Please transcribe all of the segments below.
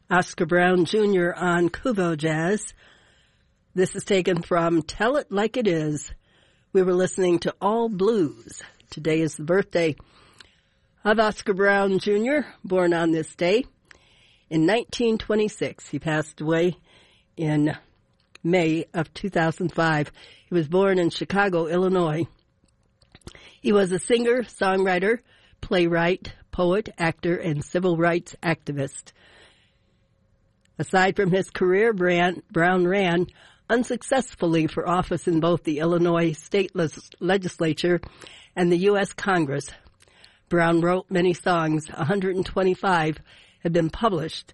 Oscar Brown Jr. on Kuvo Jazz. This is taken from Tell It Like It Is. We were listening to All Blues. Today is the birthday of Oscar Brown Jr., born on this day in 1926. He passed away in May of 2005. He was born in Chicago, Illinois. He was a singer, songwriter, playwright, poet, actor, and civil rights activist. Aside from his career, Brown ran unsuccessfully for office in both the Illinois state legislature and the U.S. Congress. Brown wrote many songs. 125 have been published.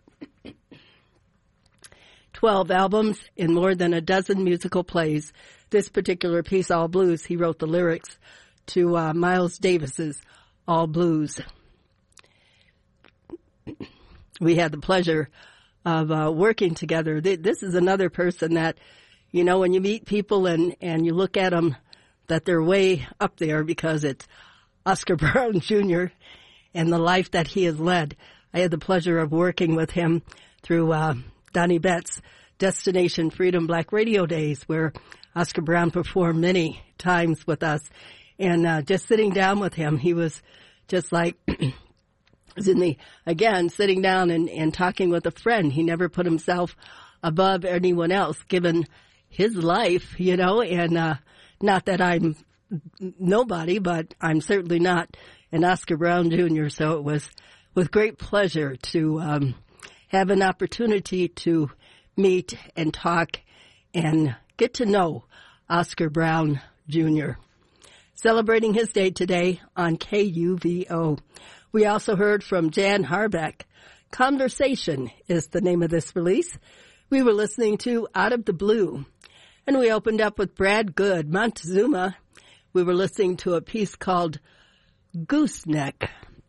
12 albums and more than a dozen musical plays. This particular piece, All Blues, he wrote the lyrics to Miles Davis's All Blues. We had the pleasure of working together. This is another person that, you know, when you meet people and you look at them, that they're way up there because it's Oscar Brown Jr. and the life that he has led. I had the pleasure of working with him through Donnie Betts' Destination Freedom Black Radio Days, where Oscar Brown performed many times with us. And just sitting down with him, he was just like... sitting down and talking with a friend. He never put himself above anyone else, given his life, you know, and not that I'm nobody, but I'm certainly not an Oscar Brown Jr., so it was with great pleasure to have an opportunity to meet and talk and get to know Oscar Brown Jr. Celebrating his day today on KUVO. We also heard from Jan Harbeck. Conversation is the name of this release. We were listening to Out of the Blue. And we opened up with Brad Good, Montezuma. We were listening to a piece called Gooseneck.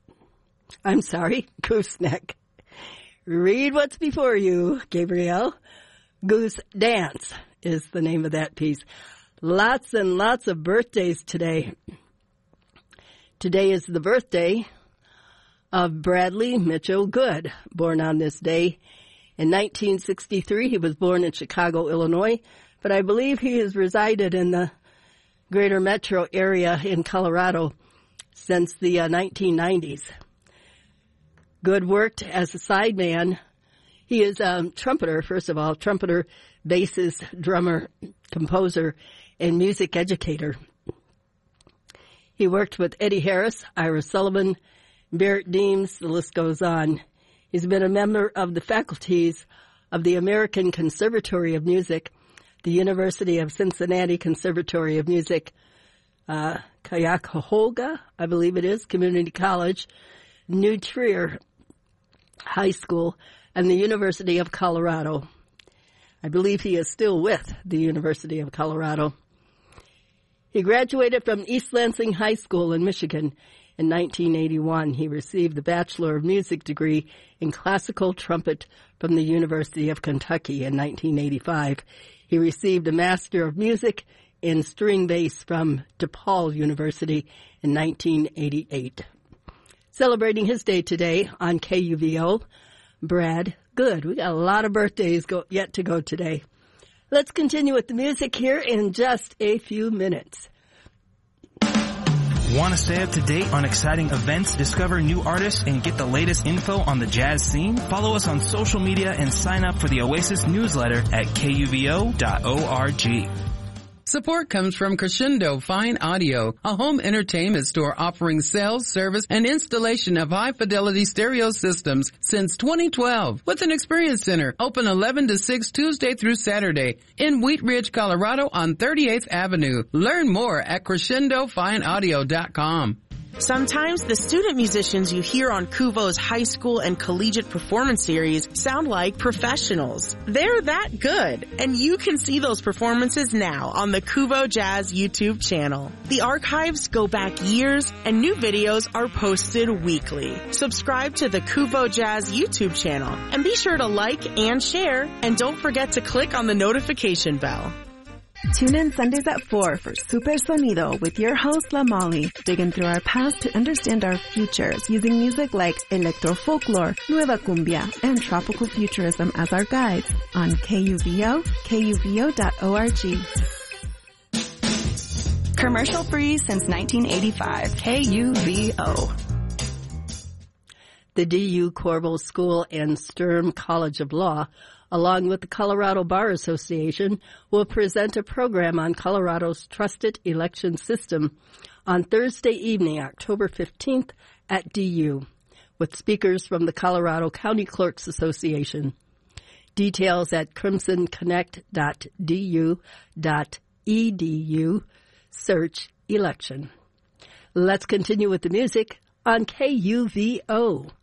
Gooseneck. Read what's before you, Gabrielle. Goose Dance is the name of that piece. Lots and lots of birthdays today. Today is the birthday of Bradley Mitchell Good, born on this day. In 1963, he was born in Chicago, Illinois, but I believe he has resided in the greater metro area in Colorado since the 1990s. Good worked as a sideman. He is a trumpeter, first of all, trumpeter, bassist, drummer, composer, and music educator. He worked with Eddie Harris, Ira Sullivan, Barrett Deems, the list goes on. He's been a member of the faculties of the American Conservatory of Music, the University of Cincinnati Conservatory of Music, Cuyahoga, I believe it is, Community College, New Trier High School, and the University of Colorado. I believe he is still with the University of Colorado. He graduated from East Lansing High School in Michigan. In 1981, he received the Bachelor of Music degree in classical trumpet from the University of Kentucky. In 1985, he received a Master of Music in string bass from DePaul University in 1988. Celebrating his day today on KUVO, Brad Good. We got a lot of birthdays yet to go today. Let's continue with the music here in just a few minutes. Want to stay up to date on exciting events, discover new artists, and get the latest info on the jazz scene? Follow us on social media and sign up for the Oasis newsletter at kuvo.org. Support comes from Crescendo Fine Audio, a home entertainment store offering sales, service, and installation of high-fidelity stereo systems since 2012. With an experience center open 11 to 6 Tuesday through Saturday in Wheat Ridge, Colorado on 38th Avenue. Learn more at crescendofineaudio.com. Sometimes the student musicians you hear on Kuvo's high school and collegiate performance series sound like professionals. They're that good, and you can see those performances now on the Kuvo Jazz YouTube channel. The archives go back years, and new videos are posted weekly. Subscribe to the Kuvo Jazz YouTube channel, and be sure to like and share, and don't forget to click on the notification bell. Tune in Sundays at 4 for Super Sonido with your host, La Molly, digging through our past to understand our futures using music like electro-folklore, nueva cumbia, and tropical futurism as our guides on KUVO, KUVO.org. Commercial free since 1985, KUVO. The DU Corval School and Sturm College of Law, along with the Colorado Bar Association, will present a program on Colorado's trusted election system on Thursday evening, October 15th at DU, with speakers from the Colorado County Clerks Association. Details at crimsonconnect.du.edu. Search election. Let's continue with the music on KUVO.